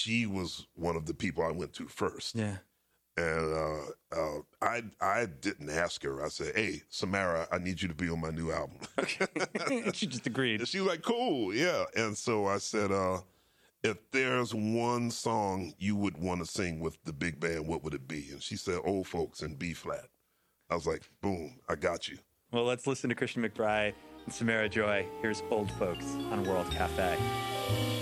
she was one of the people I went to first. Yeah. And I didn't ask her. I said, "Hey, Samara, I need you to be on my new album." And she just agreed. And she was like, "Cool, yeah." And so I said, "If there's one song you would want to sing with the big band, what would it be?" And she said, "Old Folks" in B flat. I was like, "Boom, I got you." Well, let's listen to Christian McBride and Samara Joy. Here's Old Folks on World Cafe.